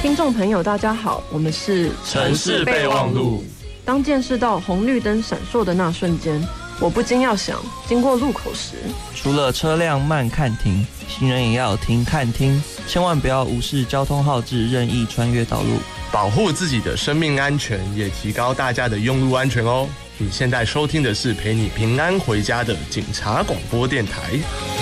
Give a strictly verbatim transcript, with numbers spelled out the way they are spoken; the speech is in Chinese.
听众朋友，大家好，我们是城市备忘录。 当见识到红绿灯闪烁的那瞬间，我不禁要想，经过路口时， 除了车辆慢看停，行人也要停看听，千万不要无视交通号志，任意穿越道路， 保护自己的生命安全，也提高大家的用路安全哦。你现在收听的是陪你平安回家的警察广播电台。